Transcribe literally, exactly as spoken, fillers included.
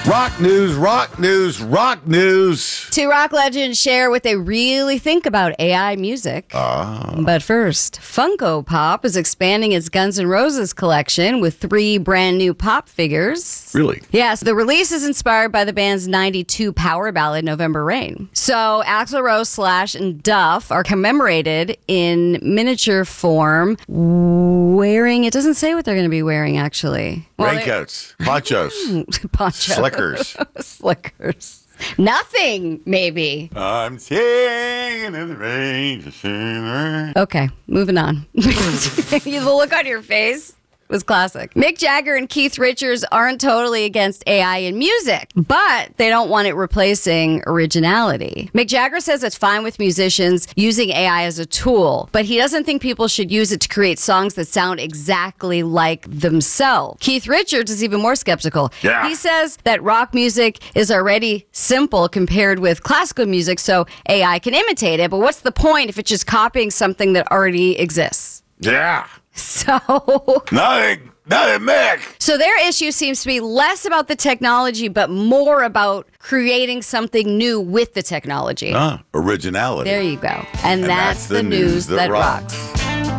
Rock news, rock news, rock news. Two rock legends share what they really think about A I music. Ah. But first, Funko Pop is expanding its Guns N' Roses collection with three brand new pop figures. Really? Yes, the release is inspired by the band's ninety-two power ballad, November Rain. So Axl Rose, Slash, and Duff are commemorated in miniature form, wearing, it doesn't say what they're going to be wearing, actually. Well, Raincoats, ponchos, poncho. slickers. Slickers. Nothing, maybe. I'm singing in the rain. to sing the rain. Okay, moving on. The look on your face was classic. Mick Jagger and Keith Richards aren't totally against A I in music, but they don't want it replacing originality. Mick Jagger says it's fine with musicians using A I as a tool, but he doesn't think people should use it to create songs that sound exactly like themselves. Keith Richards is even more skeptical. Yeah. He says that rock music is already simple compared with classical music, so A I can imitate it, but what's the point if it's just copying something that already exists? Yeah. So, Nothing, nothing, Mick. so their issue seems to be less about the technology, but more about creating something new with the technology. Ah, originality. There you go. And, that's, the news that rocks.